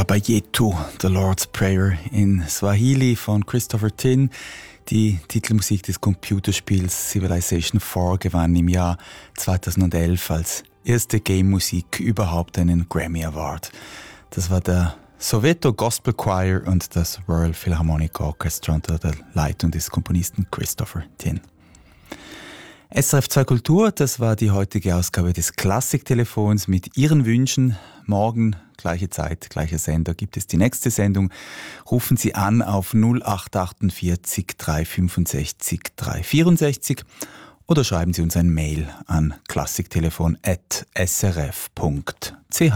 Baba Yetu, The Lord's Prayer in Swahili von Christopher Tin. Die Titelmusik des Computerspiels Civilization 4 gewann im Jahr 2011 als erste Game-Musik überhaupt einen Grammy Award. Das war der Soweto Gospel Choir und das Royal Philharmonic Orchestra unter der Leitung des Komponisten Christopher Tin. SRF 2 Kultur, das war die heutige Ausgabe des Klassiktelefons mit Ihren Wünschen. Morgen, gleiche Zeit, gleicher Sender, gibt es die nächste Sendung. Rufen Sie an auf 0848 365 364 oder schreiben Sie uns ein Mail an klassiktelefon@srf.ch.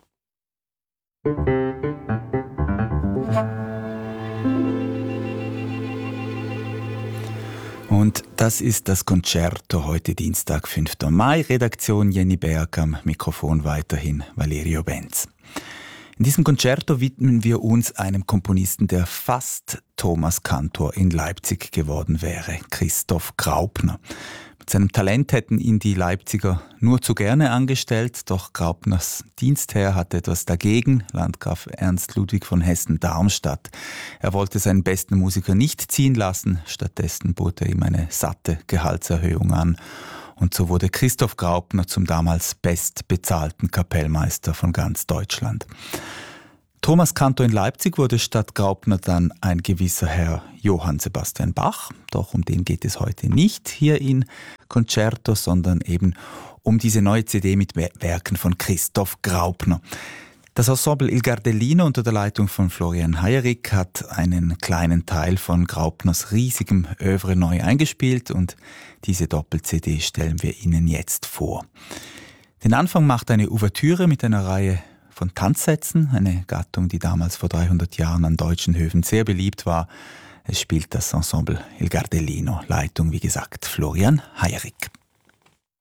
Und das ist das Concerto heute Dienstag, 5. Mai. Redaktion Jenny Berg, am Mikrofon weiterhin Valerio Benz. In diesem Concerto widmen wir uns einem Komponisten, der fast Thomas Kantor in Leipzig geworden wäre, Christoph Graupner. Mit seinem Talent hätten ihn die Leipziger nur zu gerne angestellt, doch Graupners Dienstherr hatte etwas dagegen, Landgraf Ernst Ludwig von Hessen-Darmstadt. Er wollte seinen besten Musiker nicht ziehen lassen, stattdessen bot er ihm eine satte Gehaltserhöhung an. Und so wurde Christoph Graupner zum damals bestbezahlten Kapellmeister von ganz Deutschland. Thomas Kantor in Leipzig wurde statt Graupner dann ein gewisser Herr Johann Sebastian Bach. Doch um den geht es heute nicht hier in Concerto, sondern eben um diese neue CD mit Werken von Christoph Graupner. Das Ensemble Il Gardellino unter der Leitung von Florian Heyerik hat einen kleinen Teil von Graupners riesigem Œuvre neu eingespielt und diese Doppel-CD stellen wir Ihnen jetzt vor. Den Anfang macht eine Ouvertüre mit einer Reihe von Tanzsätzen, eine Gattung, die damals vor 300 Jahren an deutschen Höfen sehr beliebt war. Es spielt das Ensemble Il Gardellino, Leitung wie gesagt Florian Heyerik.